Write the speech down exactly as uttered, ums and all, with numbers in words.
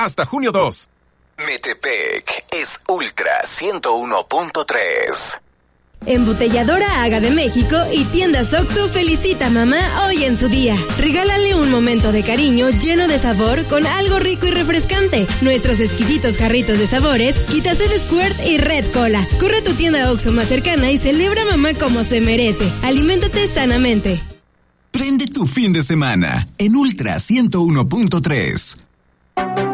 hasta junio dos. Metepec es Ultra ciento uno punto tres. Embotelladora Haga de México y Tiendas Oxxo felicita a mamá hoy en su día. Regálale un momento de cariño lleno de sabor con algo rico y refrescante. Nuestros exquisitos jarritos de sabores, Quitaced Squirt y Red Cola. Corre a tu tienda Oxxo más cercana y celebra a mamá como se merece. Aliméntate sanamente. Prende tu fin de semana en Ultra ciento uno punto tres.